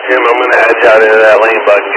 Jim, I'm going to add you out into that lane, bud.